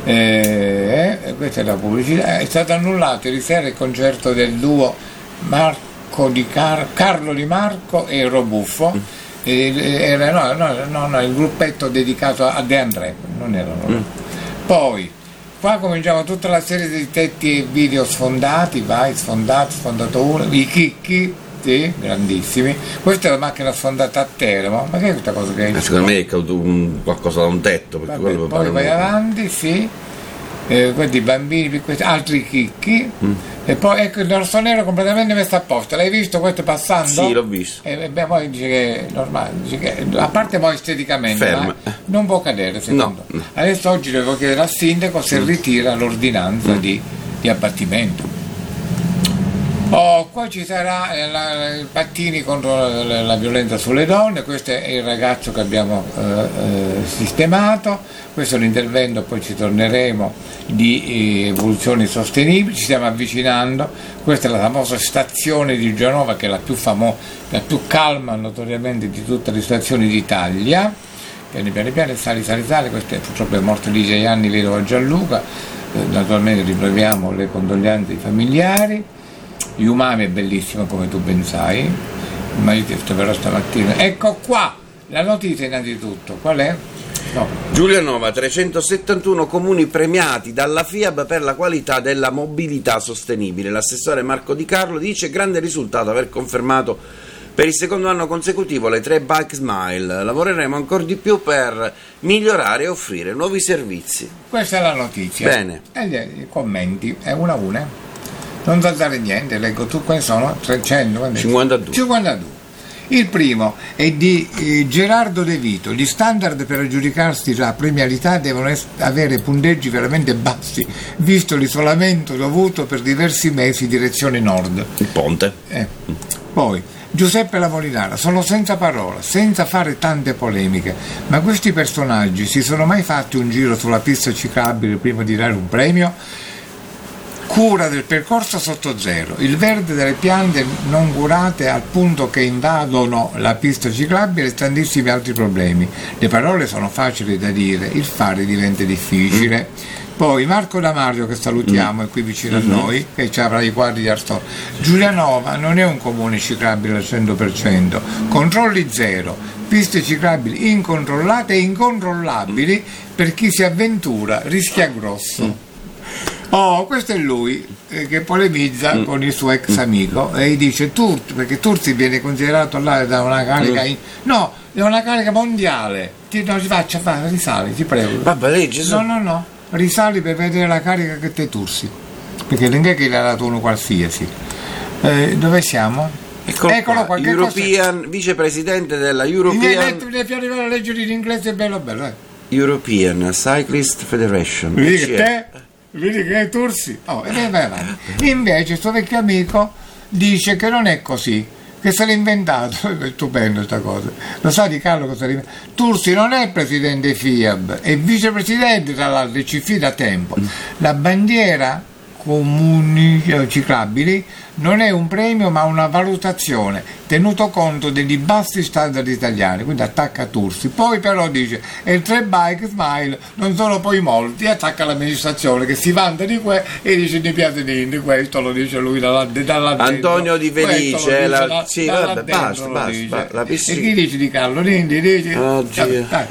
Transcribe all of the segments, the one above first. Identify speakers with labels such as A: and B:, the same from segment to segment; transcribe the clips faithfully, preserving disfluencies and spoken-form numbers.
A: Eh, questa è la pubblicità. È stato annullato ieri sera il concerto del duo Marco di Car- Carlo Di Marco e Robuffo. Mm. Era no, no, no, no, il gruppetto dedicato a De André, non erano mm. Poi qua cominciamo tutta la serie di tetti e video sfondati, vai, sfondato, sfondato uno, i chicchi, sì, grandissimi. Questa è la macchina sfondata a terra, ma che è questa cosa che è?
B: Secondo me è caduto un, qualcosa da un tetto. Perché
A: vabbè,
B: quello
A: poi vai
B: un...
A: avanti, sì. Eh, questi bambini, questi altri chicchi, mm. e poi ecco il rosso nero completamente messo a posto. L'hai visto questo passando?
B: Sì, l'ho visto.
A: E beh, poi dice che è normale, dice che, a parte poi esteticamente, ma non può cadere secondo
B: no.
A: Adesso oggi devo chiedere al sindaco se mm. ritira l'ordinanza mm. di, di abbattimento. Oh, qua ci sarà eh, la, i pattini contro la, la violenza sulle donne. Questo è il ragazzo che abbiamo eh, eh, sistemato. Questo è l'intervento, poi ci torneremo, di eh, evoluzioni sostenibili. Ci stiamo avvicinando. Questa è la famosa stazione di Genova, che è la più famosa, la più calma notoriamente di tutte le stazioni d'Italia. Piani piani piani, sali sali sali. Questo è, purtroppo è morto lì sei anni, vedovo Gianluca. Eh, naturalmente riproviamo le condoglianze ai familiari. Umami è bellissimo, come tu ben sai, ma io ti troverò stamattina. Ecco qua la notizia innanzitutto. Qual è? No.
B: Giulianova, trecentosettantuno comuni premiati dalla FIAB per la qualità della mobilità sostenibile. L'assessore Marco Di Carlo dice: grande risultato aver confermato per il secondo anno consecutivo le tre Bike Smile. Lavoreremo ancora di più per migliorare e offrire nuovi servizi.
A: Questa è la notizia.
B: Bene.
A: E i commenti è una a una. Non saltare niente, leggo tu, quali sono? trecento
B: cinquantadue.
A: cinquantadue. Il primo è di eh, Gerardo De Vito. Gli standard per aggiudicarsi la premialità devono es- avere punteggi veramente bassi, visto l'isolamento dovuto per diversi mesi direzione nord.
B: Il ponte.
A: Eh. Poi Giuseppe Lavolinara: sono senza parola, senza fare tante polemiche, ma questi personaggi si sono mai fatti un giro sulla pista ciclabile prima di dare un premio? Cura del percorso sotto zero, il verde delle piante non curate al punto che invadono la pista ciclabile e tantissimi altri problemi. Le parole sono facili da dire, il fare diventa difficile. Poi Marco D'Amario, che salutiamo, è qui vicino a noi, che ci avrà i quadri di Arstola. Giulianova non è un comune ciclabile al cento per cento, controlli zero, piste ciclabili incontrollate e incontrollabili, per chi si avventura rischia grosso. Oh, questo è lui eh, che polemizza mm. con il suo ex amico e gli dice Turzi, perché Turzi viene considerato là da una carica in... no, è una carica mondiale. Ti, no, ti faccia fare, risali, ti prego.
B: Vabbè, lei Gesù.
A: No, no, no, risali per vedere la carica che te Turzi, perché non è che gli ha dato uno qualsiasi. Eh, dove siamo?
B: Eccolo, Eccolo qua, European, cosa... vicepresidente della European.
A: Mi devi arrivare a leggere in inglese bello bello, eh.
B: European Cyclist Federation.
A: Vedi che te vedi che è Tursi? Oh, e vai avanti. Invece suo vecchio amico dice che non è così, che se l'ha inventato. È stupendo sta cosa. Lo sa Di Carlo cosa l'ha inventato? Tursi non è presidente FIAB, è vicepresidente, tra l'altro, ci fida da tempo. La bandiera comuni ciclabili non è un premio ma una valutazione, tenuto conto degli bassi standard italiani, quindi attacca Tursi. Poi però dice e il tre Bike Smile non sono poi molti, attacca l'amministrazione che si vanta di questo e dice mi piace di questo, lo dice lui dalla, dalla
B: Antonio Di Felice la...
A: da,
B: sì, vabbè, basta, basta, la
A: e chi dice Di Carlo? Nindi dice
B: oh,
A: dai, dai.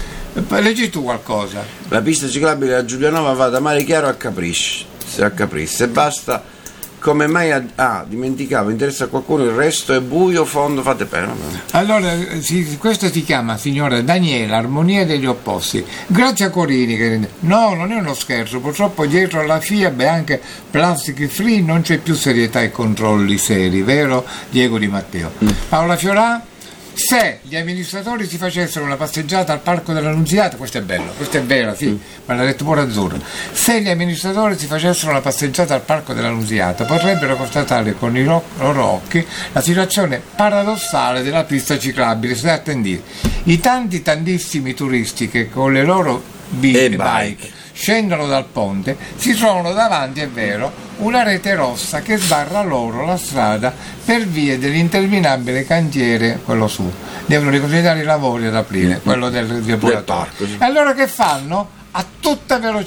A: Leggi tu qualcosa.
B: La pista ciclabile a Giulianova va da Mare Chiaro a Capricci, a Capricci e basta. Come mai ah, ah dimenticavo, interessa a qualcuno, il resto è buio fondo, fate pena.
A: Allora si, questo si chiama, signora Daniela, armonia degli opposti. Grazie a Corini che... no, non è uno scherzo, purtroppo dietro alla FIAB e anche Plastic Free non c'è più serietà e controlli seri, vero Diego Di Matteo? Mm. Paola Fiorà: se gli amministratori si facessero una passeggiata al Parco dell'Annunziata, questo è bello, questo è vero, sì, mm. ma l'ha detto pure Azzurro, se gli amministratori si facessero una passeggiata al Parco dell'Annunziata potrebbero constatare con i loro occhi la situazione paradossale della pista ciclabile. State attenti, i tanti tantissimi turisti che con le loro bike, bike scendono dal ponte si trovano davanti, è vero, una rete rossa che sbarra loro la strada per via dell'interminabile cantiere, quello su, devono riconsiderare i lavori ad aprire, quello del depuratore. E allora che fanno? A tutta velocità